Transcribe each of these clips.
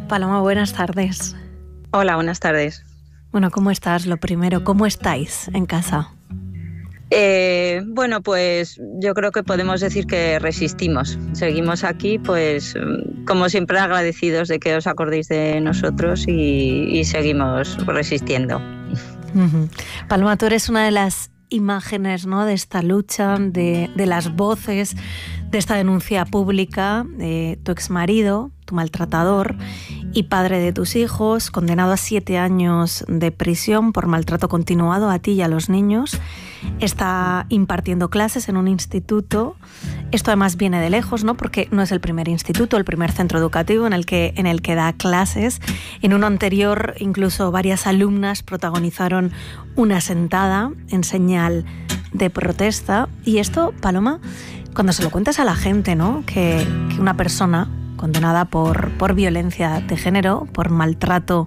Paloma, buenas tardes. Hola, buenas tardes. Bueno, ¿cómo estás? Lo primero, ¿cómo estáis en casa? Bueno, pues yo creo que podemos decir que resistimos. Seguimos aquí, pues como siempre agradecidos de que os acordéis de nosotros y seguimos resistiendo. Uh-huh. Paloma, tú eres una de las imágenes, ¿no?, de esta lucha, de las voces, de esta denuncia pública de tu exmarido, tu maltratador y padre de tus hijos, condenado a 7 años de prisión por maltrato continuado a ti y a los niños. Está impartiendo clases en un instituto. Esto además viene de lejos, ¿no?, porque no es el primer instituto, el primer centro educativo en el que da clases. En uno anterior, incluso varias alumnas protagonizaron una sentada en señal de protesta. Y esto, Paloma, cuando se lo cuentas a la gente, ¿no?, que una persona condenada por violencia de género, por maltrato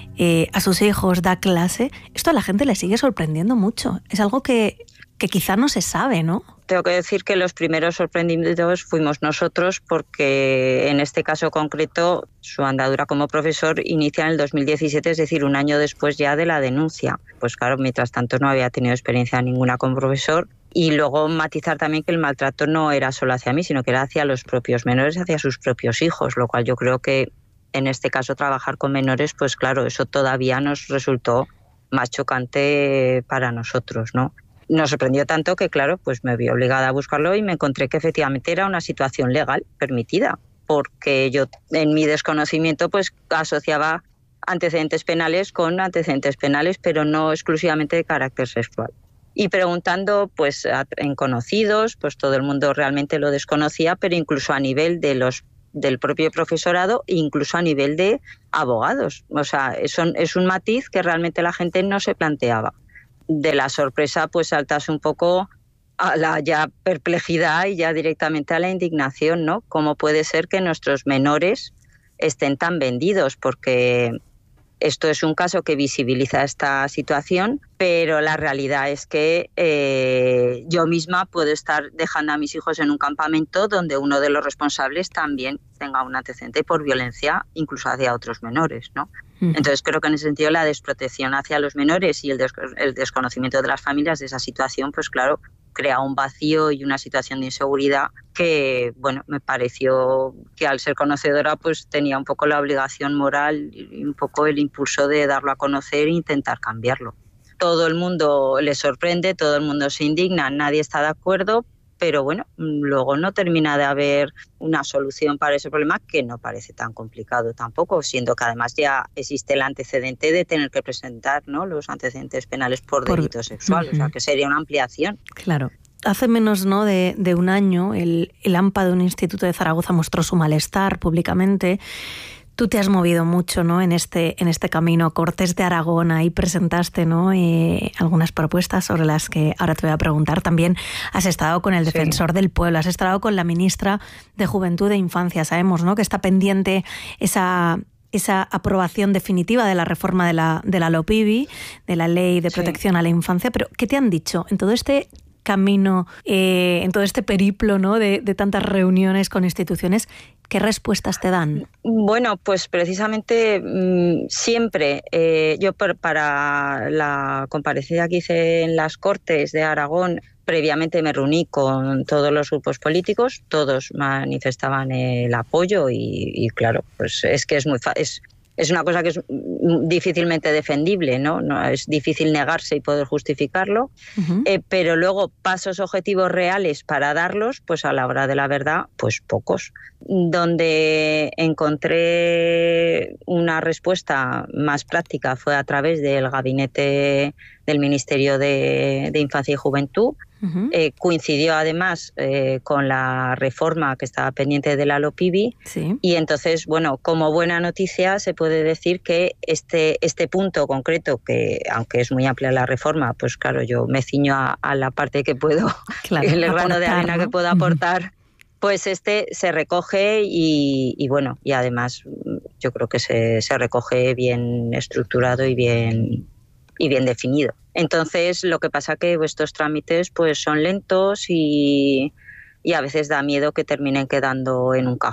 a sus hijos, da clase, esto a la gente le sigue sorprendiendo mucho. Es algo que quizá no se sabe, ¿no? Tengo que decir que los primeros sorprendidos fuimos nosotros, porque en este caso concreto su andadura como profesor inicia en el 2017, es decir, un año después ya de la denuncia. Pues claro, mientras tanto no había tenido experiencia ninguna como profesor. Y luego matizar también que el maltrato no era solo hacia mí, sino que era hacia los propios menores, hacia sus propios hijos, lo cual yo creo que en este caso trabajar con menores, pues claro, eso todavía nos resultó más chocante para nosotros, ¿no? Nos sorprendió tanto que, claro, pues me vi obligada a buscarlo y me encontré que efectivamente era una situación legal permitida, porque yo en mi desconocimiento pues asociaba antecedentes penales con antecedentes penales, pero no exclusivamente de carácter sexual. Y preguntando pues en conocidos, pues todo el mundo realmente lo desconocía, pero incluso a nivel del propio profesorado e incluso a nivel de abogados. O sea, es un matiz que realmente la gente no se planteaba. De la sorpresa pues saltas un poco a la ya perplejidad y ya directamente a la indignación, ¿no? ¿Cómo puede ser que nuestros menores estén tan vendidos? Porque esto es un caso que visibiliza esta situación, pero la realidad es que yo misma puedo estar dejando a mis hijos en un campamento donde uno de los responsables también tenga un antecedente por violencia, incluso hacia otros menores, ¿no? Entonces creo que en ese sentido la desprotección hacia los menores y el desconocimiento de las familias de esa situación, pues claro, crea un vacío y una situación de inseguridad que, bueno, me pareció que al ser conocedora pues tenía un poco la obligación moral y un poco el impulso de darlo a conocer e intentar cambiarlo. Todo el mundo le sorprende, todo el mundo se indigna, nadie está de acuerdo, pero bueno, luego no termina de haber una solución para ese problema, que no parece tan complicado tampoco, siendo que además ya existe el antecedente de tener que presentar, ¿no?, los antecedentes penales por delito sexual, o sea que sería una ampliación. Claro. Hace menos, ¿no?, de un año, el AMPA de un instituto de Zaragoza mostró su malestar públicamente. Tú te has movido mucho, ¿no?, en este camino. Cortes de Aragón, ahí presentaste, ¿no?, algunas propuestas sobre las que ahora te voy a preguntar. También has estado con el defensor del pueblo, has estado con la ministra de Juventud e Infancia. Sabemos, ¿no?, que está pendiente esa aprobación definitiva de la reforma de la LOPIBI, de la Ley de Protección a la Infancia. Pero, ¿qué te han dicho en todo este camino, en todo este periplo, ¿no?, de tantas reuniones con instituciones? ¿Qué respuestas te dan? Bueno, pues precisamente siempre, yo para la comparecencia que hice en las Cortes de Aragón, previamente me reuní con todos los grupos políticos, todos manifestaban el apoyo y claro, pues es que es una cosa que es difícilmente defendible, ¿no? No es difícil negarse y poder justificarlo, pero luego pasos objetivos reales para darlos, pues a la hora de la verdad, pues pocos. Donde encontré una respuesta más práctica fue a través del gabinete del Ministerio de Infancia y Juventud. Coincidió además con la reforma que estaba pendiente de la LOPIBI, y entonces, bueno, como buena noticia se puede decir que este punto concreto, que aunque es muy amplia la reforma, pues claro, yo me ciño a la parte que puedo, el grano de arena, ¿no?, que puedo aportar, pues se recoge y bueno, y además yo creo que se recoge bien estructurado y bien definido. Entonces, lo que pasa que estos trámites pues son lentos y a veces da miedo que terminen quedando en un cajón.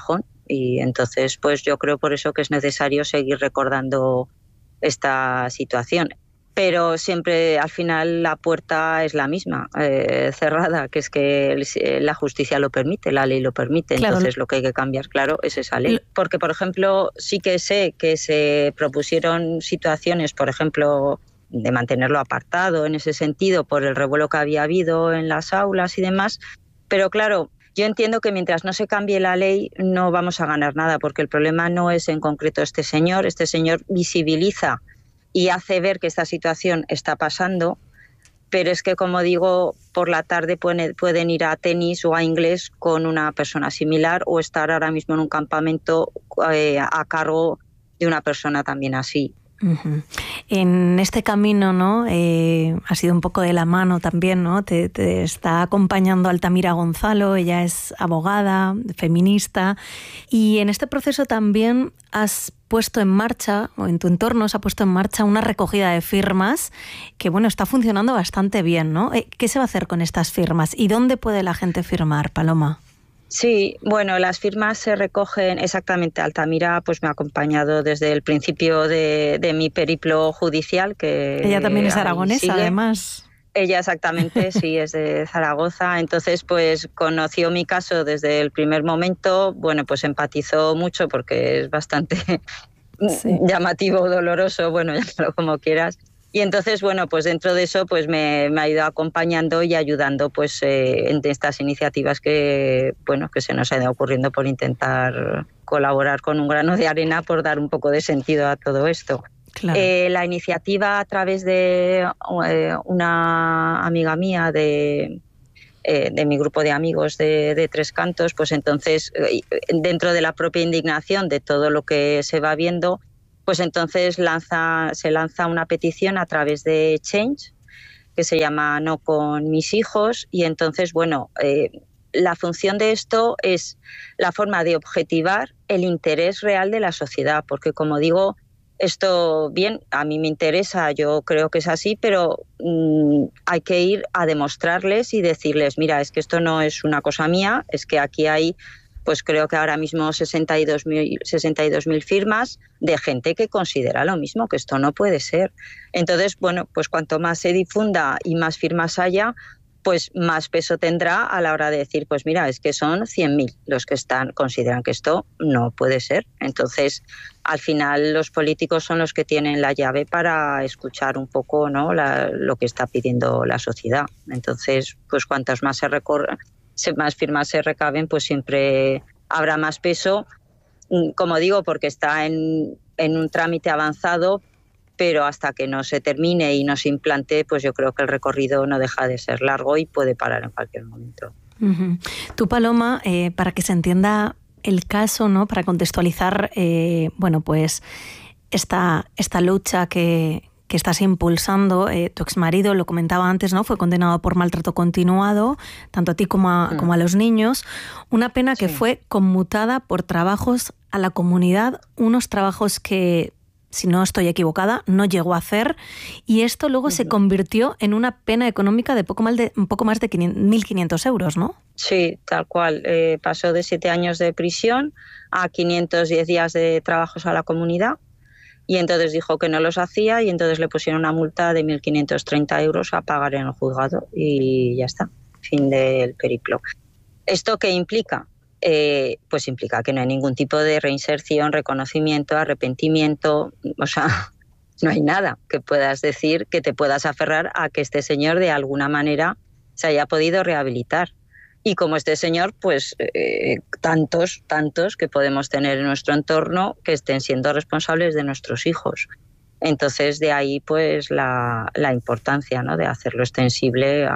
Y entonces, pues yo creo por eso que es necesario seguir recordando esta situación. Pero siempre al final la puerta es la misma, cerrada, que es que la justicia lo permite, la ley lo permite. Claro. Entonces lo que hay que cambiar, claro, es esa ley. Porque, por ejemplo, sí que sé que se propusieron situaciones, por ejemplo, de mantenerlo apartado en ese sentido por el revuelo que había habido en las aulas y demás. Pero claro, yo entiendo que mientras no se cambie la ley no vamos a ganar nada, porque el problema no es en concreto este señor visibiliza y hace ver que esta situación está pasando, pero es que, como digo, por la tarde pueden ir a tenis o a inglés con una persona similar o estar ahora mismo en un campamento a cargo de una persona también así. Uh-huh. En este camino, ¿no? Ha sido un poco de la mano también, ¿no? Te está acompañando Altamira Gonzalo, ella es abogada, feminista, y en este proceso también has puesto en marcha, o en tu entorno se ha puesto en marcha una recogida de firmas que, bueno, está funcionando bastante bien, ¿no? ¿Qué se va a hacer con estas firmas y dónde puede la gente firmar, Paloma? Sí, bueno, las firmas se recogen exactamente. Altamira pues me ha acompañado desde el principio de mi periplo judicial. Que ella también es aragonesa, además. Ella exactamente, sí, es de Zaragoza. Entonces, pues conoció mi caso desde el primer momento. Bueno, pues empatizó mucho porque es bastante llamativo, doloroso, bueno, llámalo como quieras. Y entonces, bueno, pues dentro de eso pues me ha ido acompañando y ayudando pues en estas iniciativas que, bueno, que se nos han ido ocurriendo por intentar colaborar con un grano de arena por dar un poco de sentido a todo esto. Claro. La iniciativa a través de una amiga mía de mi grupo de amigos de Tres Cantos, pues entonces dentro de la propia indignación de todo lo que se va viendo, pues entonces se lanza una petición a través de Change que se llama No con mis hijos, y entonces, bueno, la función de esto es la forma de objetivar el interés real de la sociedad, porque, como digo, esto, bien, a mí me interesa, yo creo que es así, pero hay que ir a demostrarles y decirles, mira, es que esto no es una cosa mía, es que aquí hay, pues creo que ahora mismo 62.000 firmas de gente que considera lo mismo, que esto no puede ser. Entonces, bueno, pues cuanto más se difunda y más firmas haya, pues más peso tendrá a la hora de decir, pues mira, es que son 100.000 los que consideran que esto no puede ser. Entonces, al final los políticos son los que tienen la llave para escuchar un poco, ¿no?, lo que está pidiendo la sociedad. Entonces, pues cuantas más más firmas se recaben, pues siempre habrá más peso, como digo, porque está en un trámite avanzado, pero hasta que no se termine y no se implante, pues yo creo que el recorrido no deja de ser largo y puede parar en cualquier momento. Uh-huh. Tú, Paloma, para que se entienda el caso, ¿no?, para contextualizar, bueno, pues esta lucha que estás impulsando, tu exmarido, lo comentaba antes, ¿no?, fue condenado por maltrato continuado, tanto a ti como a los niños, una pena que fue conmutada por trabajos a la comunidad, unos trabajos que, si no estoy equivocada, no llegó a hacer, y esto luego se convirtió en una pena económica de un poco más de 1.500 euros, ¿no? Sí, tal cual. Pasó de 7 años de prisión a 510 días de trabajos a la comunidad, y entonces dijo que no los hacía, y entonces le pusieron una multa de 1.530 euros a pagar en el juzgado, y ya está, fin del periplo. ¿Esto qué implica? Pues implica que no hay ningún tipo de reinserción, reconocimiento, arrepentimiento, o sea, no hay nada que puedas decir que te puedas aferrar a que este señor de alguna manera se haya podido rehabilitar. Y como este señor, pues tantos que podemos tener en nuestro entorno que estén siendo responsables de nuestros hijos. Entonces, de ahí pues la importancia, ¿no?, de hacerlo extensible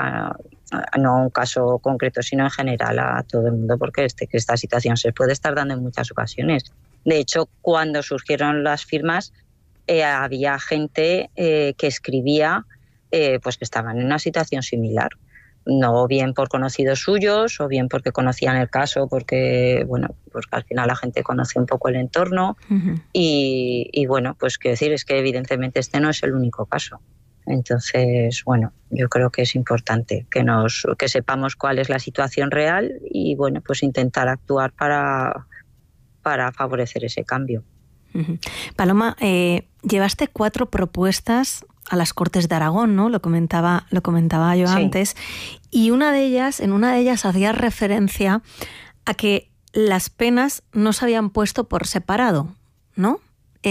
no a un caso concreto, sino en general a todo el mundo, porque esta situación se puede estar dando en muchas ocasiones. De hecho, cuando surgieron las firmas, había gente que escribía pues que estaban en una situación similar, no bien por conocidos suyos o bien porque conocían el caso, porque al final la gente conoce un poco el entorno. Uh-huh. y bueno, pues quiero decir, es que evidentemente este no es el único caso. Entonces, bueno, yo creo que es importante que sepamos cuál es la situación real y, bueno, pues intentar actuar para para favorecer ese cambio. Paloma, llevaste 4 propuestas a las Cortes de Aragón, ¿no? Lo comentaba yo antes. Y en una de ellas hacías referencia a que las penas no se habían puesto por separado, ¿no?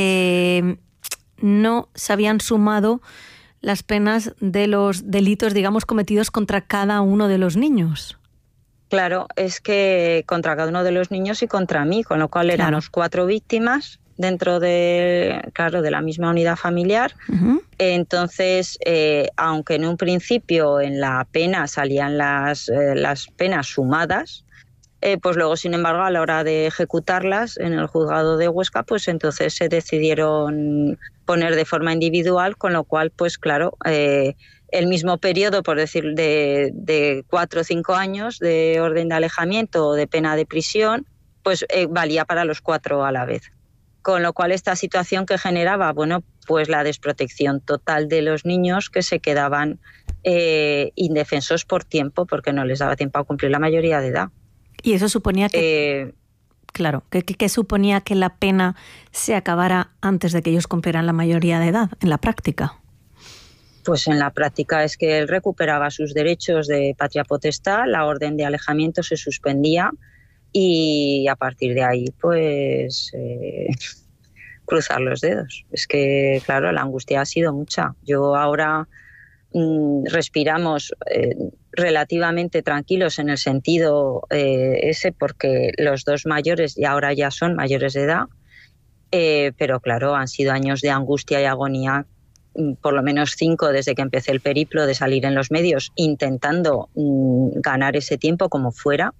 No se habían sumado las penas de los delitos, digamos, cometidos contra cada uno de los niños. Claro, es que contra cada uno de los niños y contra mí, con lo cual éramos 4 víctimas dentro de la misma unidad familiar. Uh-huh. Entonces, aunque en un principio en la pena salían las penas sumadas, pues luego, sin embargo, a la hora de ejecutarlas en el juzgado de Huesca, pues entonces se decidieron poner de forma individual, con lo cual, pues claro, el mismo periodo, por decir, de 4 o 5 años de orden de alejamiento o de pena de prisión, pues valía para los 4 a la vez. Con lo cual, esta situación que generaba, bueno, pues la desprotección total de los niños que se quedaban indefensos por tiempo, porque no les daba tiempo a cumplir la mayoría de edad. Y eso suponía que, que suponía que la pena se acabara antes de que ellos cumplieran la mayoría de edad, en la práctica. Pues en la práctica es que él recuperaba sus derechos de patria potestad, la orden de alejamiento se suspendía y a partir de ahí, pues, cruzar los dedos. Es que, claro, la angustia ha sido mucha. Yo ahora respiramos relativamente tranquilos en el sentido ese, porque los 2 mayores y ahora ya son mayores de edad, pero claro, han sido años de angustia y agonía, por lo menos 5 desde que empecé el periplo de salir en los medios, intentando ganar ese tiempo como fuera,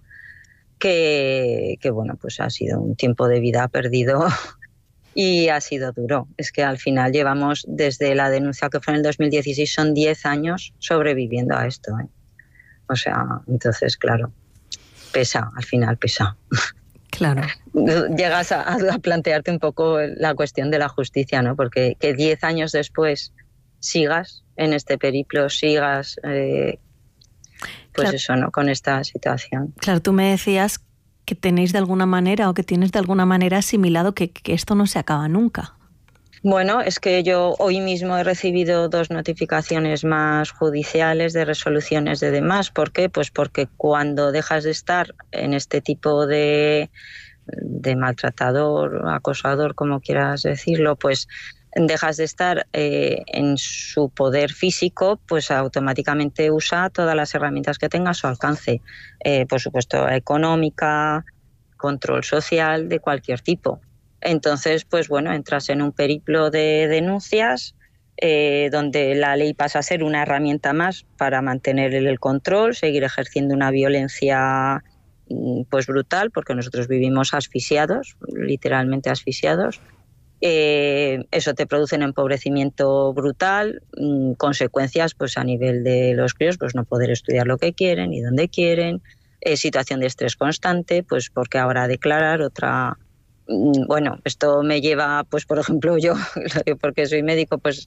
que bueno, pues ha sido un tiempo de vida perdido. Y ha sido duro. Es que al final llevamos, desde la denuncia que fue en el 2016, son 10 años sobreviviendo a esto. O sea, entonces, claro, pesa, al final pesa. Claro. Llegas a plantearte un poco la cuestión de la justicia, ¿no? Porque que 10 años después sigas en este periplo, sigas, pues claro, eso, ¿no? Con esta situación. Claro, tú me decías que tenéis de alguna manera o que tienes de alguna manera asimilado que esto no se acaba nunca. Bueno, es que yo hoy mismo he recibido 2 notificaciones más judiciales de resoluciones de demás. ¿Por qué? Pues porque cuando dejas de estar en este tipo de maltratador, acosador, como quieras decirlo, pues dejas de estar en su poder físico, pues automáticamente usa todas las herramientas que tenga a su alcance. Por supuesto, económica, control social, de cualquier tipo. Entonces, pues bueno, entras en un periplo de denuncias donde la ley pasa a ser una herramienta más para mantener el control, seguir ejerciendo una violencia pues brutal, porque nosotros vivimos asfixiados, literalmente asfixiados. Eso te produce un empobrecimiento brutal, consecuencias pues a nivel de los críos, pues no poder estudiar lo que quieren y donde quieren, situación de estrés constante, pues porque ahora declarar otra. Bueno, esto me lleva, pues por ejemplo yo, porque soy médico, pues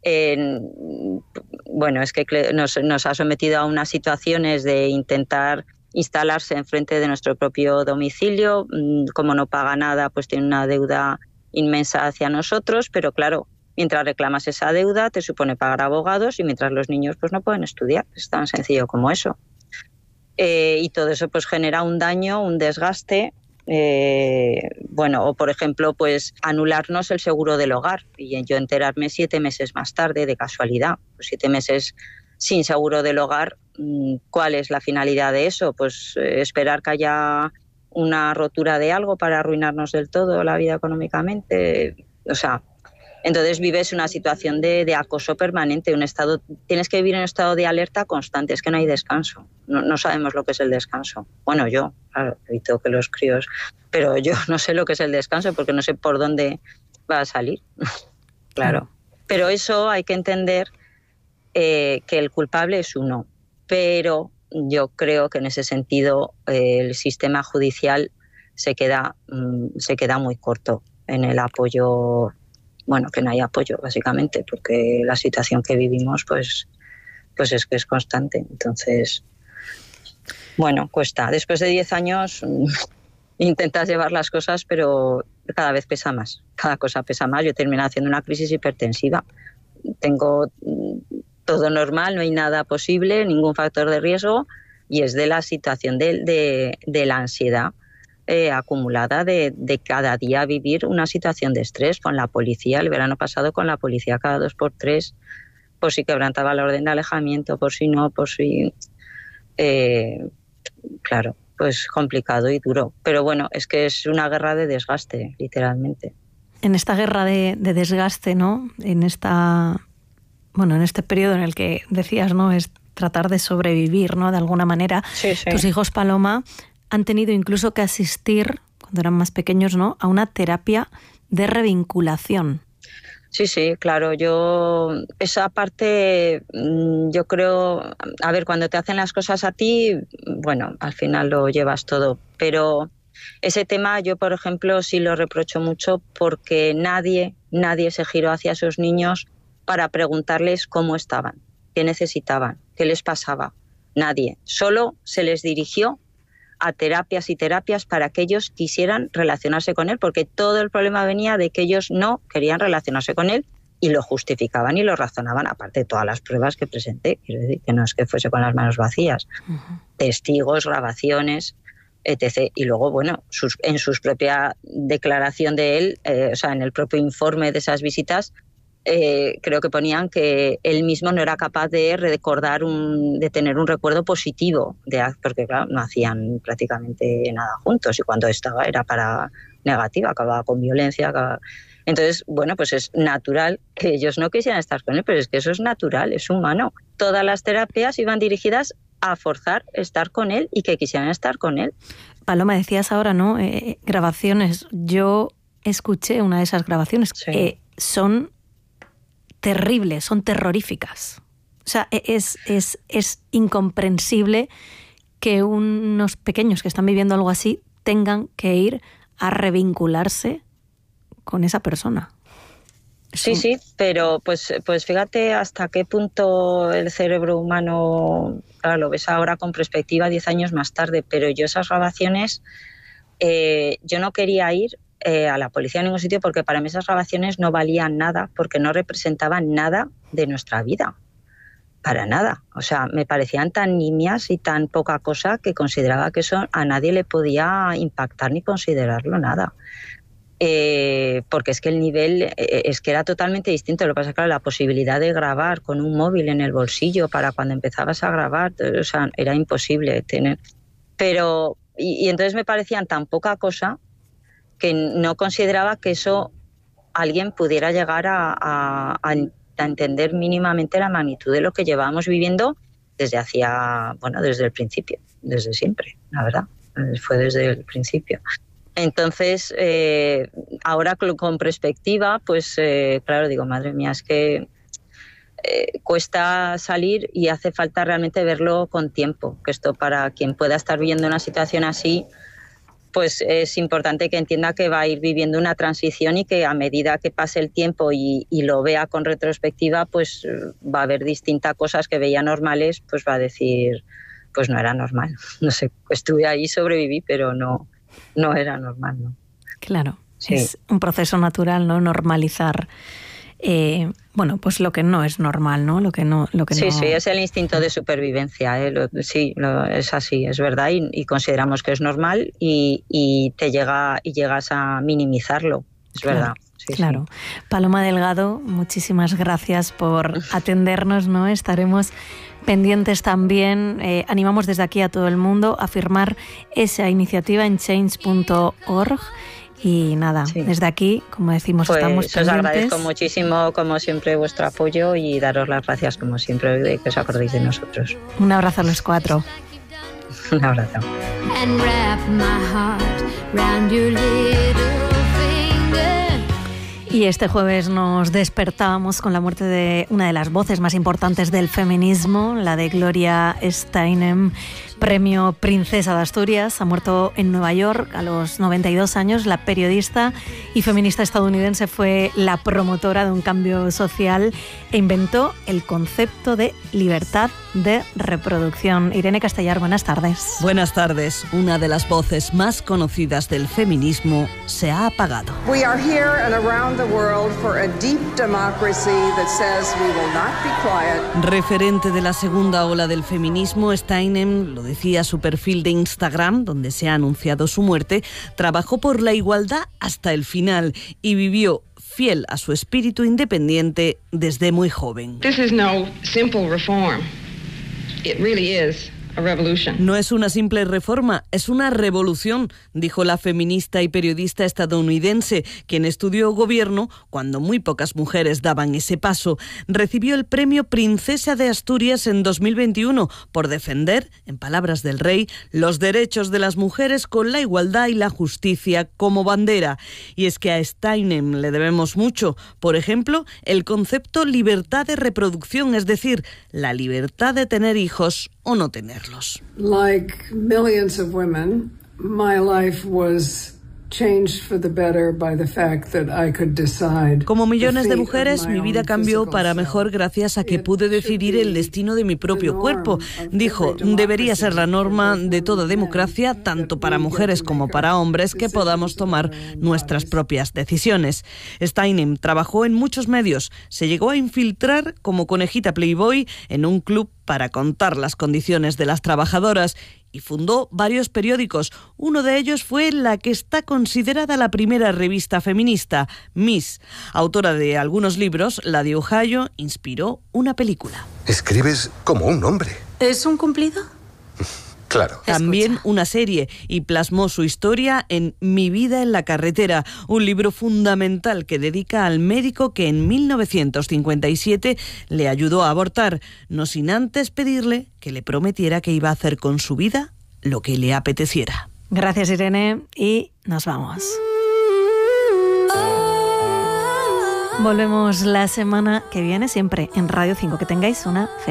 bueno, es que nos ha sometido a unas situaciones de intentar instalarse enfrente de nuestro propio domicilio. Como no paga nada, pues tiene una deuda inmensa hacia nosotros, pero claro, mientras reclamas esa deuda te supone pagar abogados y mientras los niños pues no pueden estudiar, es tan sencillo como eso. Y todo eso pues genera un daño, un desgaste, bueno, o por ejemplo pues anularnos el seguro del hogar y yo enterarme 7 meses más tarde de casualidad, pues 7 meses sin seguro del hogar. ¿Cuál es la finalidad de eso? Pues esperar que haya una rotura de algo para arruinarnos del todo la vida económicamente. O sea, entonces vives una situación de acoso permanente, tienes que vivir en un estado de alerta constante, es que no hay descanso, no sabemos lo que es el descanso. Bueno, yo, claro, evito que los críos, pero yo no sé lo que es el descanso porque no sé por dónde va a salir, claro. Pero eso hay que entender que el culpable es uno, pero yo creo que en ese sentido el sistema judicial se queda muy corto en el apoyo. Bueno, que no hay apoyo, básicamente, porque la situación que vivimos pues es que es constante. Entonces, bueno, cuesta. Después de 10 años intentas llevar las cosas, pero cada vez pesa más, cada cosa pesa más. Yo terminé haciendo una crisis hipertensiva. Tengo todo normal, no hay nada posible, ningún factor de riesgo, y es de la situación de la ansiedad acumulada de cada día vivir una situación de estrés con la policía. El verano pasado con la policía cada 2x3, por si quebrantaba la orden de alejamiento, por si no, por si... claro, pues complicado y duro. Pero bueno, es que es una guerra de desgaste, literalmente. En esta guerra de desgaste, ¿no? En este periodo en el que decías, ¿no? Es tratar de sobrevivir, ¿no? De alguna manera. Sí, sí. Tus hijos, Paloma, han tenido incluso que asistir, cuando eran más pequeños, ¿no?, a una terapia de revinculación. Sí, claro. Yo esa parte, yo creo, a ver, cuando te hacen las cosas a ti, bueno, al final lo llevas todo, pero ese tema yo, por ejemplo, sí lo reprocho mucho porque nadie se giró hacia esos niños para preguntarles cómo estaban, qué necesitaban, qué les pasaba. Nadie. Solo se les dirigió a terapias y terapias para que ellos quisieran relacionarse con él, porque todo el problema venía de que ellos no querían relacionarse con él y lo justificaban y lo razonaban, aparte de todas las pruebas que presenté. Quiero decir que no es que fuese con las manos vacías. Uh-huh. Testigos, grabaciones, etc. Y luego, bueno, en su propia declaración de él, en el propio informe de esas visitas, creo que ponían que él mismo no era capaz de recordar, de tener un recuerdo positivo, porque claro, no hacían prácticamente nada juntos y cuando estaba era para negativa, acababa con violencia. Entonces, bueno, pues es natural que ellos no quisieran estar con él, pero es que eso es natural, es humano. Todas las terapias iban dirigidas a forzar estar con él y que quisieran estar con él. Paloma, decías ahora, ¿no? Grabaciones. Yo escuché una de esas grabaciones. Sí. Son terribles, son terroríficas. O sea, es incomprensible que unos pequeños que están viviendo algo así tengan que ir a revincularse con esa persona. Sí, pero pues fíjate hasta qué punto el cerebro humano, claro, lo ves ahora con perspectiva 10 años más tarde, pero yo esas grabaciones, yo no quería ir a la policía en ningún sitio porque para mí esas grabaciones no valían nada, porque no representaban nada de nuestra vida, para nada. O sea, me parecían tan nimias y tan poca cosa que consideraba que eso a nadie le podía impactar ni considerarlo nada. Porque es que el nivel es que era totalmente distinto. Lo que pasa es que la posibilidad de grabar con un móvil en el bolsillo para cuando empezabas a grabar, o sea, era imposible tener. Pero y entonces me parecían tan poca cosa que no consideraba que eso alguien pudiera llegar a entender mínimamente la magnitud de lo que llevábamos viviendo desde el principio, desde siempre, la verdad, fue desde el principio. Entonces, ahora con perspectiva, pues claro, digo, madre mía, es que cuesta salir y hace falta realmente verlo con tiempo, que esto para quien pueda estar viviendo una situación así, pues es importante que entienda que va a ir viviendo una transición y que a medida que pase el tiempo y lo vea con retrospectiva, pues va a haber distintas cosas que veía normales, pues va a decir, pues no era normal. No sé, estuve ahí, sobreviví, pero no era normal, ¿no? Claro, sí. Es un proceso natural, ¿no? Normalizar, pues lo que no es normal, ¿no? Lo que no. Sí, es el instinto de supervivencia, es así, es verdad, y consideramos que es normal y llegas a minimizarlo, es verdad. Sí, claro. Sí. Paloma Delgado, muchísimas gracias por atendernos, ¿no? Estaremos pendientes también. Animamos desde aquí a todo el mundo a firmar esa iniciativa en change.org. Y nada, desde aquí, como decimos, pues estamos pendientes. Os agradezco muchísimo, como siempre, vuestro apoyo y daros las gracias, como siempre, de que os acordéis de nosotros. Un abrazo a los 4. Un abrazo. Y este jueves nos despertábamos con la muerte de una de las voces más importantes del feminismo, la de Gloria Steinem, Premio Princesa de Asturias. Ha muerto en Nueva York a los 92 años. La periodista y feminista estadounidense fue la promotora de un cambio social e inventó el concepto de libertad de reproducción. Irene Castellar, buenas tardes. Buenas tardes. Una de las voces más conocidas del feminismo se ha apagado. We are here and around the world for a deep democracy that says we will not be quiet. Referente de la segunda ola del feminismo, Steinem, lo decía su perfil de Instagram, donde se ha anunciado su muerte, trabajó por la igualdad hasta el final y vivió fiel a su espíritu independiente desde muy joven. This is no simple reform. It really is a revolution. No es una simple reforma, es una revolución, dijo la feminista y periodista estadounidense, quien estudió gobierno cuando muy pocas mujeres daban ese paso. Recibió el premio Princesa de Asturias en 2021 por defender, en palabras del rey, los derechos de las mujeres con la igualdad y la justicia como bandera. Y es que a Steinem le debemos mucho. Por ejemplo, el concepto libertad de reproducción, es decir, la libertad de tener hijos o no tenerlos. Like millions of women, my life was changed for the better by the fact that I could decide. Como millones de mujeres, mi vida cambió para mejor gracias a que pude decidir el destino de mi propio cuerpo. Dijo, debería ser la norma de toda democracia, tanto para mujeres como para hombres, que podamos tomar nuestras propias decisiones. Steinem trabajó en muchos medios. Se llegó a infiltrar como conejita Playboy en un club para contar las condiciones de las trabajadoras y fundó varios periódicos. Uno de ellos fue la que está considerada la primera revista feminista, Miss. Autora de algunos libros, la de Ohio inspiró una película. Escribes como un hombre. ¿Es un cumplido? Claro. También una serie, y plasmó su historia en Mi vida en la carretera, un libro fundamental que dedica al médico que en 1957 le ayudó a abortar, no sin antes pedirle que le prometiera que iba a hacer con su vida lo que le apeteciera. Gracias, Irene, y nos vamos. Volvemos la semana que viene, siempre en Radio 5. Que tengáis una feliz